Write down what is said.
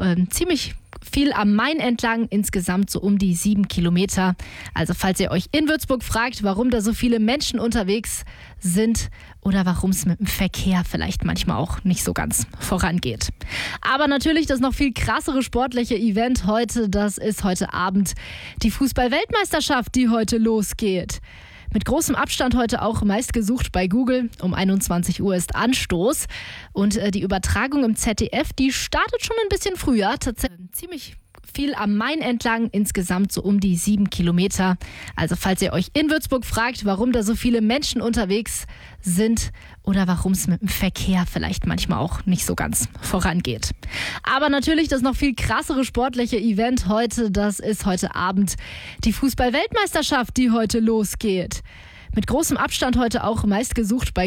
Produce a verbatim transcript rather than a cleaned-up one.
ähm, ziemlich viel am Main entlang, insgesamt so um die sieben Kilometer. Also falls ihr euch in Würzburg fragt, warum da so viele Menschen unterwegs sind oder warum es mit dem Verkehr vielleicht manchmal auch nicht so ganz vorangeht. Aber natürlich das noch viel krassere sportliche Event heute, das ist heute Abend die Fußball-Weltmeisterschaft, die heute losgeht. Mit großem Abstand heute auch meistgesucht bei Google. Um einundzwanzig Uhr ist Anstoß. Und äh, die Übertragung im Z D F, die startet schon ein bisschen früher. Tatsächlich ziemlich viel am Main entlang, insgesamt so um die sieben Kilometer. Also falls ihr euch in Würzburg fragt, warum da so viele Menschen unterwegs sind oder warum es mit dem Verkehr vielleicht manchmal auch nicht so ganz vorangeht. Aber natürlich das noch viel krassere sportliche Event heute, das ist heute Abend die Fußball-Weltmeisterschaft, die heute losgeht. Mit großem Abstand heute auch meistgesucht bei